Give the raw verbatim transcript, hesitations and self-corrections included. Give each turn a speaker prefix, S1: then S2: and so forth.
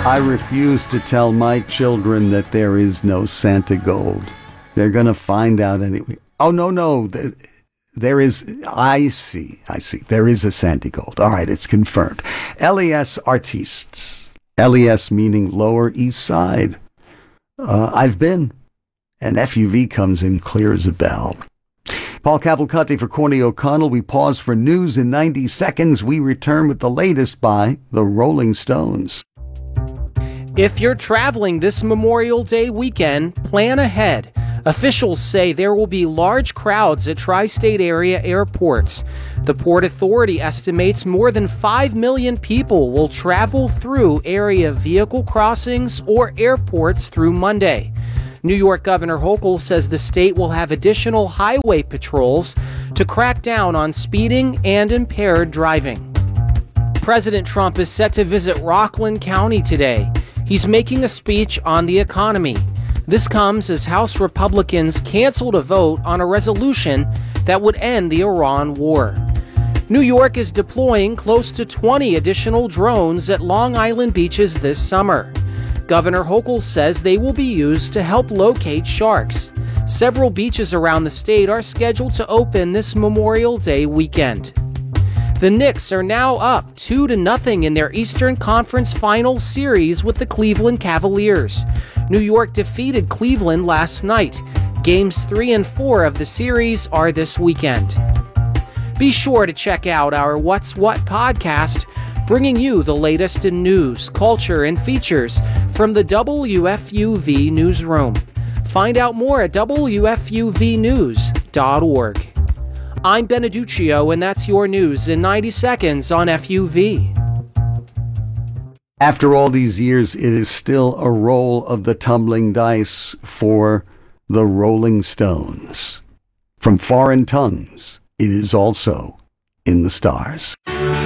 S1: I refuse to tell my children that there is no Santa Gold. They're going to find out anyway. Oh, no, no. There is, I see, I see. There is a Santa Gold. All right, it's confirmed. L E S Artistes. L E S meaning Lower East Side. Uh, I've been. And F U V comes in clear as a bell. Paul Cavalcante for Corny O'Connell. We pause for news in ninety seconds. We return with the latest by the Rolling Stones.
S2: If you're traveling this Memorial Day weekend, plan ahead. Officials say there will be large crowds at tri-state area airports. The Port Authority estimates more than five million people will travel through area vehicle crossings or airports through Monday. New York Governor Hochul says the state will have additional highway patrols to crack down on speeding and impaired driving. President Trump is set to visit Rockland County today. He's making a speech on the economy. This comes as House Republicans canceled a vote on a resolution that would end the Iran war. New York is deploying close to twenty additional drones at Long Island beaches this summer. Governor Hochul says they will be used to help locate sharks. Several beaches around the state are scheduled to open this Memorial Day weekend. The Knicks are now up two to nothing in their Eastern Conference Finals series with the Cleveland Cavaliers. New York defeated Cleveland last night. Games three and four of the series are this weekend. Be sure to check out our What's What podcast, bringing you the latest in news, culture, and features from the W F U V newsroom. Find out more at W F U V news dot org. I'm Beneduccio, and that's your news in ninety seconds on F U V.
S1: After all these years, it is still a roll of the tumbling dice for the Rolling Stones. From foreign tongues, it is also in the stars.